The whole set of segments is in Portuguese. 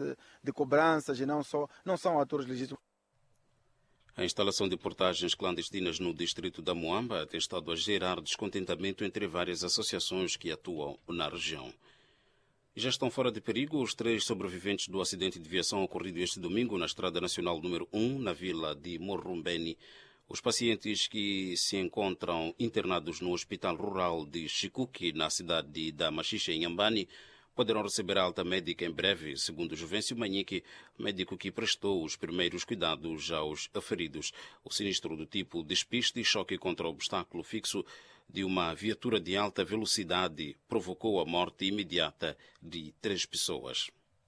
de cobranças e não são atores legítimos. A instalação de portagens clandestinas no distrito da Moamba tem estado a gerar descontentamento entre várias associações que atuam na região. Já estão fora de perigo os 3 sobreviventes do acidente de viação ocorrido este domingo na Estrada Nacional número 1, na vila de Morrumbeni. Os pacientes que se encontram internados no Hospital Rural de Chikuki, na cidade da Machixe, em Inhambane, poderão receber a alta médica em breve, segundo Juvencio Manhique, médico que prestou os primeiros cuidados aos feridos. O sinistro do tipo despiste e choque contra o obstáculo fixo de uma viatura de alta velocidade provocou a morte imediata de 3 pessoas.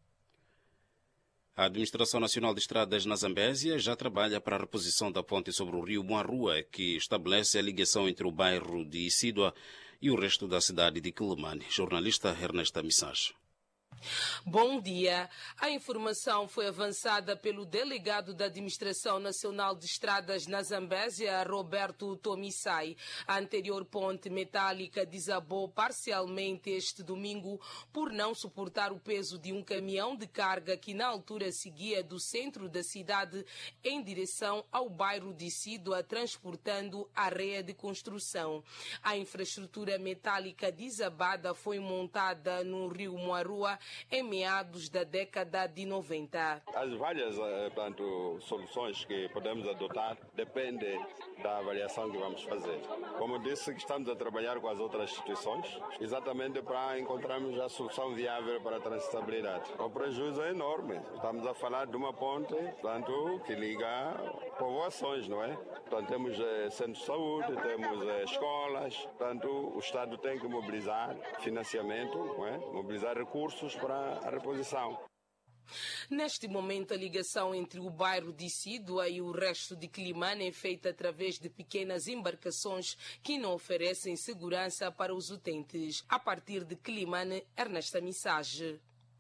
A Administração Nacional de Estradas na Zambésia já trabalha para a reposição da ponte sobre o rio Moarua, que estabelece a ligação entre o bairro de Isidua e o resto da cidade de Quilimane. Jornalista Ernesta Missage. Bom dia. A informação foi avançada pelo delegado da Administração Nacional de Estradas na Zambésia, Roberto Tomissai. A anterior ponte metálica desabou parcialmente este domingo por não suportar o peso de um caminhão de carga que na altura seguia do centro da cidade em direção ao bairro de Isidua, transportando areia de construção. A infraestrutura metálica desabada foi montada no rio Moarua em meados da década de 90. As várias soluções que podemos adotar dependem da avaliação que vamos fazer. Como disse, estamos a trabalhar com as outras instituições, exatamente para encontrarmos a solução viável para a transitabilidade. O prejuízo é enorme. Estamos a falar de uma ponte, que liga povoações, não é? Portanto, temos centros de saúde, temos escolas, portanto, o Estado tem que mobilizar financiamento, não é? Mobilizar recursos para a reposição. Neste momento, a ligação entre o bairro de Isidua e o resto de Quilimane é feita através de pequenas embarcações que não oferecem segurança para os utentes. A partir de Quilimane, Ernesta Missage.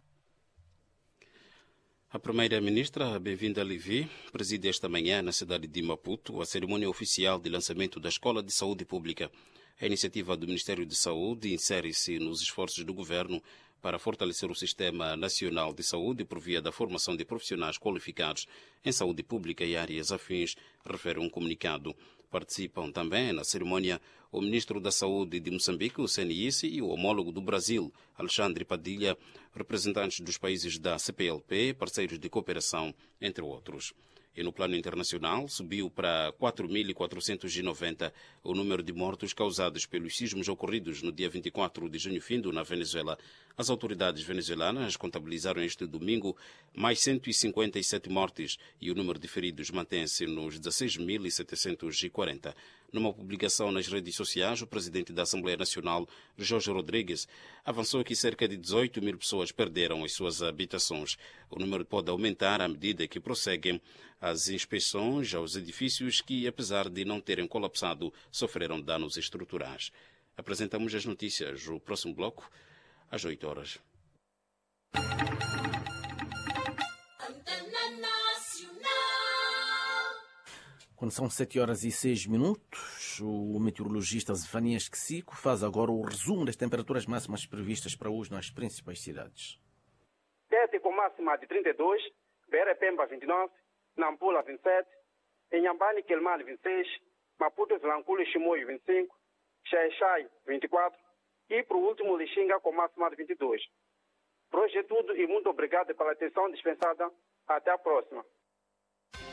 A primeira-ministra, Bem-vinda Levi, preside esta manhã na cidade de Maputo a cerimônia oficial de lançamento da Escola de Saúde Pública. A iniciativa do Ministério de Saúde insere-se nos esforços do governo para fortalecer o Sistema Nacional de Saúde por via da formação de profissionais qualificados em saúde pública e áreas afins, refere um comunicado. Participam também na cerimônia o Ministro da Saúde de Moçambique, o CNIS, e o homólogo do Brasil, Alexandre Padilha, representantes dos países da CPLP, parceiros de cooperação, entre outros. E no plano internacional, subiu para 4.490 o número de mortos causados pelos sismos ocorridos no dia 24 de junho findo na Venezuela. As autoridades venezuelanas contabilizaram este domingo mais 157 mortes e o número de feridos mantém-se nos 16.740. Numa publicação nas redes sociais, o presidente da Assembleia Nacional, Jorge Rodrigues, avançou que cerca de 18 mil pessoas perderam as suas habitações. O número pode aumentar à medida que prosseguem as inspeções aos edifícios que, apesar de não terem colapsado, sofreram danos estruturais. Apresentamos as notícias no próximo bloco, às 8 horas. Quando são 7 horas e 6 minutos, o meteorologista Zefanias Ksico faz agora o resumo das temperaturas máximas previstas para hoje nas principais cidades. Tete com máxima de 32, Beira Pemba 29, Nampula 27, Inhambane Quelimane 26, Maputo Vilanculo e Chimoio 25, Xai-Xai 24 e, por último, Lixinga com máxima de 22. Por hoje é tudo e muito obrigado pela atenção dispensada. Até a próxima.